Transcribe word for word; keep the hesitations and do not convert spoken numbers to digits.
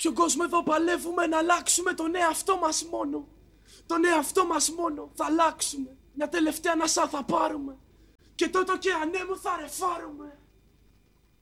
Στον κόσμο εδώ παλεύουμε να αλλάξουμε τον εαυτό μας μόνο. Τον εαυτό μας μόνο θα αλλάξουμε. Μια τελευταία ανάσα θα πάρουμε. Και τότε και ανέμου θα ρεφάρουμε.